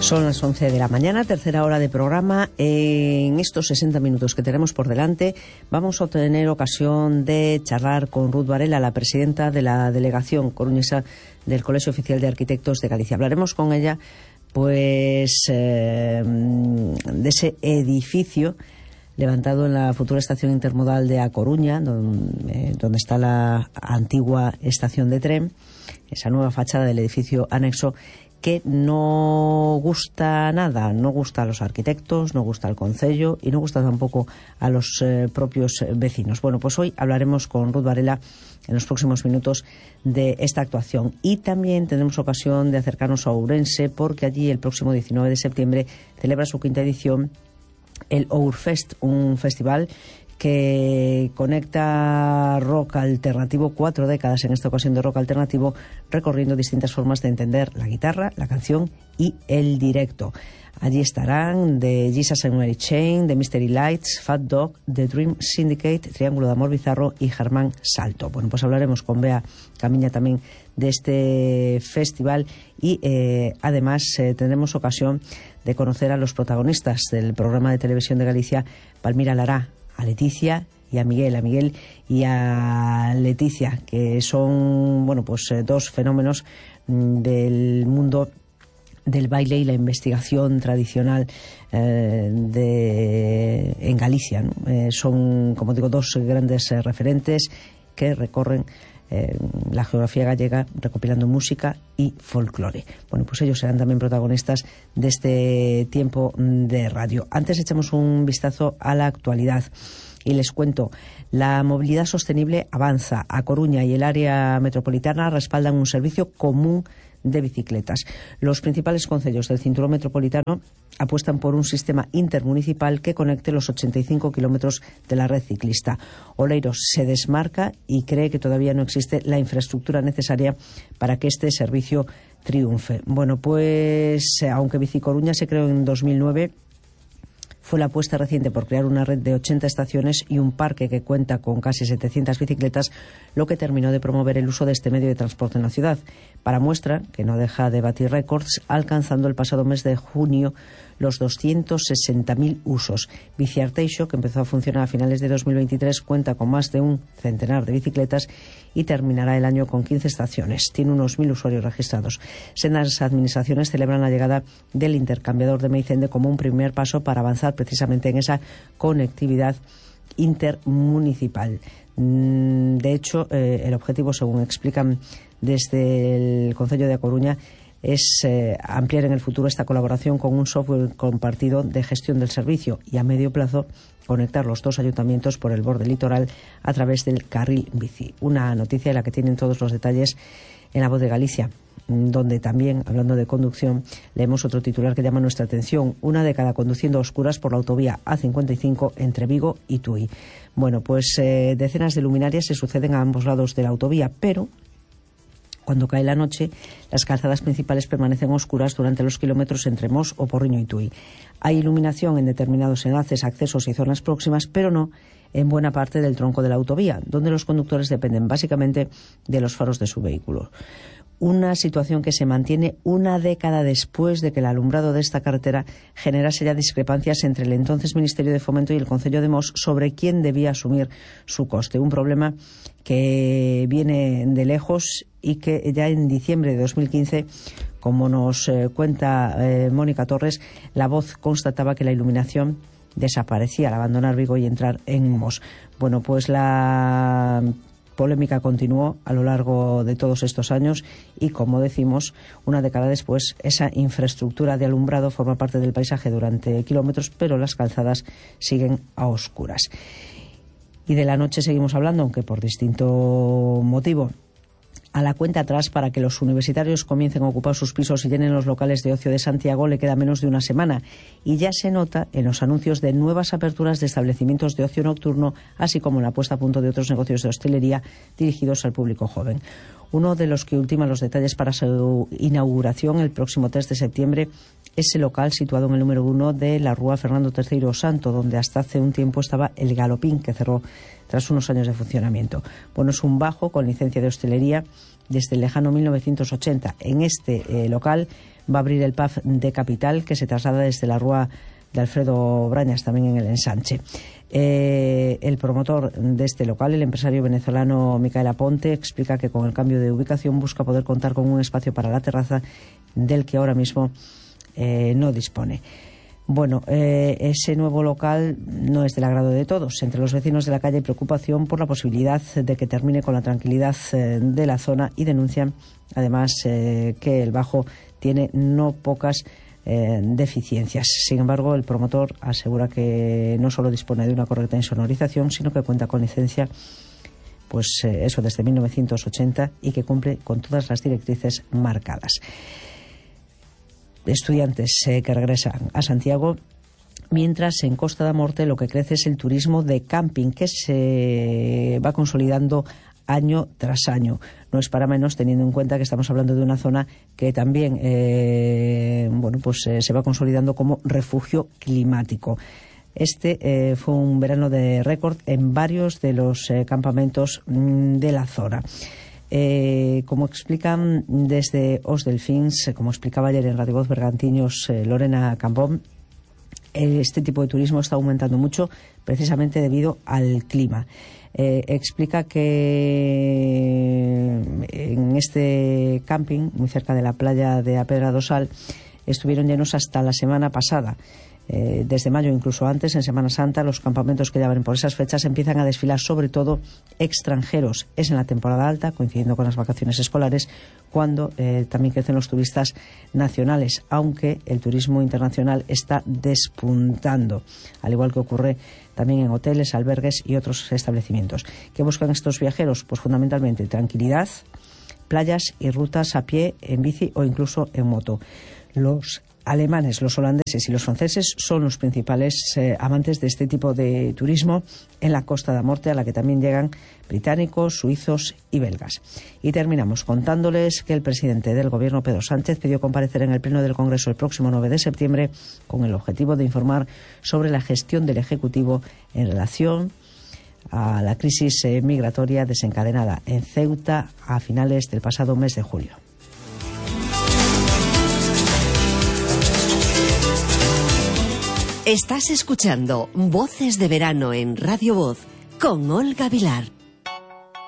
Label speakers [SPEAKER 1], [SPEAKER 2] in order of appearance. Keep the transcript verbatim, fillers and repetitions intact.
[SPEAKER 1] Son las once de la mañana, tercera hora de programa. En estos sesenta minutos que tenemos por delante vamos a tener ocasión de charlar con Ruth Varela, la presidenta de la delegación coruñesa del Colegio Oficial de Arquitectos de Galicia. Hablaremos con ella pues eh, de ese edificio levantado en la futura estación intermodal de A Coruña, donde, eh, donde está la antigua estación de tren, esa nueva fachada del edificio anexo que no gusta nada, no gusta a los arquitectos, no gusta al concello y no gusta tampoco a los eh, propios vecinos. Bueno, pues hoy hablaremos con Ruth Varela en los próximos minutos de esta actuación y también tendremos ocasión de acercarnos a Ourense porque allí el próximo diecinueve de septiembre celebra su quinta edición el Ourfest, un festival que conecta rock alternativo, cuatro décadas en esta ocasión de rock alternativo, recorriendo distintas formas de entender la guitarra, la canción y el directo. Allí estarán The Jesus and Mary Chain, The Mystery Lights, Fat Dog, The Dream Syndicate, Triángulo de Amor Bizarro y Germán Salto. Bueno, pues hablaremos con Bea Camiña también de este festival y eh, además eh, tendremos ocasión de conocer a los protagonistas del programa de televisión de Galicia, Palmira Lara, a Leticia y a Miguel, a Miguel y a Leticia, que son, bueno, pues eh, dos fenómenos mm, del mundo del baile y la investigación tradicional eh, de, en Galicia, ¿no? Eh, son, como digo, dos grandes eh, referentes que recorren eh, la geografía gallega recopilando música y folclore. Bueno, pues ellos serán también protagonistas de este tiempo de radio. Antes echamos un vistazo a la actualidad y les cuento. La movilidad sostenible avanza. A Coruña y el área metropolitana respaldan un servicio común de bicicletas. Los principales concellos del cinturón metropolitano apuestan por un sistema intermunicipal que conecte los ochenta y cinco kilómetros de la red ciclista. Oleiros se desmarca y cree que todavía no existe la infraestructura necesaria para que este servicio triunfe. Bueno, pues aunque Bicicoruña se creó en dos mil nueve, fue la apuesta reciente por crear una red de ochenta estaciones y un parque que cuenta con casi setecientas bicicletas, lo que terminó de promover el uso de este medio de transporte en la ciudad. Para muestra, que no deja de batir récords, alcanzando el pasado mes de junio los doscientos sesenta mil usos. Biciarteixo, que empezó a funcionar a finales de dos mil veintitrés, cuenta con más de un centenar de bicicletas y terminará el año con quince estaciones. Tiene unos mil usuarios registrados. Sendas administraciones celebran la llegada del intercambiador de Meicende como un primer paso para avanzar precisamente en esa conectividad intermunicipal. De hecho, eh, el objetivo, según explican desde el Concello de A Coruña, es eh, ampliar en el futuro esta colaboración con un software compartido de gestión del servicio y a medio plazo conectar los dos ayuntamientos por el borde litoral a través del carril bici. Una noticia en la que tienen todos los detalles en La Voz de Galicia, donde también, hablando de conducción, leemos otro titular que llama nuestra atención: una década conduciendo a oscuras por la autovía A cincuenta y cinco entre Vigo y Tui. Bueno, pues eh, decenas de luminarias se suceden a ambos lados de la autovía, pero cuando cae la noche, las calzadas principales permanecen oscuras durante los kilómetros entre Mos, Oporriño y Tui. Hay iluminación en determinados enlaces, accesos y zonas próximas, pero no en buena parte del tronco de la autovía, donde los conductores dependen básicamente de los faros de su vehículo. Una situación que se mantiene una década después de que el alumbrado de esta carretera generase ya discrepancias entre el entonces Ministerio de Fomento y el Concello de Mos sobre quién debía asumir su coste. Un problema que viene de lejos y que ya en diciembre de dos mil quince, como nos eh, cuenta eh, Mónica Torres, La Voz constataba que la iluminación desaparecía al abandonar Vigo y entrar en Mos. Bueno, pues la polémica continuó a lo largo de todos estos años y, como decimos, una década después, esa infraestructura de alumbrado forma parte del paisaje durante kilómetros, pero las calzadas siguen a oscuras. Y de la noche seguimos hablando, aunque por distinto motivo. A la cuenta atrás para que los universitarios comiencen a ocupar sus pisos y llenen los locales de ocio de Santiago le queda menos de una semana y ya se nota en los anuncios de nuevas aperturas de establecimientos de ocio nocturno, así como en la puesta a punto de otros negocios de hostelería dirigidos al público joven. Uno de los que ultima los detalles para su inauguración el próximo tres de septiembre ese local situado en el número uno de la Rúa Fernando tercero Santo, donde hasta hace un tiempo estaba el Galopín, que cerró tras unos años de funcionamiento. Bueno, es un bajo con licencia de hostelería desde el lejano mil novecientos ochenta. En este eh, local va a abrir el pub de Capital, que se traslada desde la Rúa de Alfredo Brañas, también en el ensanche. Eh, el promotor de este local, el empresario venezolano Micael Aponte, explica que con el cambio de ubicación busca poder contar con un espacio para la terraza del que ahora mismo eh, no dispone. Bueno, eh, ese nuevo local no es del agrado de todos. Entre los vecinos de la calle hay preocupación por la posibilidad de que termine con la tranquilidad eh, de la zona y denuncian además eh, que el bajo tiene no pocas eh, deficiencias. Sin embargo, el promotor asegura que no solo dispone de una correcta insonorización, sino que cuenta con licencia, pues eh, eso desde mil novecientos ochenta, y que cumple con todas las directrices marcadas. Estudiantes eh, que regresan a Santiago, mientras en Costa da Morte lo que crece es el turismo de camping, que se va consolidando año tras año. No es para menos, teniendo en cuenta que estamos hablando de una zona que también eh, bueno, pues eh, se va consolidando como refugio climático. Este eh, fue un verano de récord en varios de los eh, campamentos mm, de la zona. Eh, como explican desde Os Delfins, como explicaba ayer en Radio Voz Bergantiños eh, Lorena Cambón, eh, este tipo de turismo está aumentando mucho precisamente debido al clima. Eh, explica que en este camping, muy cerca de la playa de Apedra do Sal, estuvieron llenos hasta la semana pasada. Eh, desde mayo, incluso antes, en Semana Santa, los campamentos que ya abren por esas fechas empiezan a desfilar sobre todo extranjeros. Es en la temporada alta, coincidiendo con las vacaciones escolares, cuando eh, también crecen los turistas nacionales, aunque el turismo internacional está despuntando, al igual que ocurre también en hoteles, albergues y otros establecimientos. ¿Qué buscan estos viajeros? Pues fundamentalmente tranquilidad, playas y rutas a pie, en bici o incluso en moto. Los alemanes, los holandeses y los franceses son los principales eh, amantes de este tipo de turismo en la Costa da Morte, a la que también llegan británicos, suizos y belgas. Y terminamos contándoles que el presidente del Gobierno, Pedro Sánchez, pidió comparecer en el Pleno del Congreso el próximo nueve de septiembre con el objetivo de informar sobre la gestión del Ejecutivo en relación a la crisis eh, migratoria desencadenada en Ceuta a finales del pasado mes de julio.
[SPEAKER 2] Estás escuchando Voces de Verano en Radio Voz con Olga Vilar.